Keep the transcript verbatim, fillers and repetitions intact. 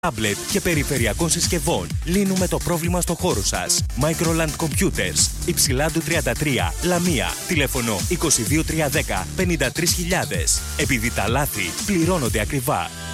τάμπλετ και περιφερειακών συσκευών. Λύνουμε το πρόβλημα στο χώρο σας. Microland Computers, Υψηλάντου τριάντα τρία, Λαμία. Τηλέφωνο είκοσι δύο τριακόσια δέκα πενήντα τρεις χιλιάδες. Επειδή τα λάθη πληρώνονται ακριβά.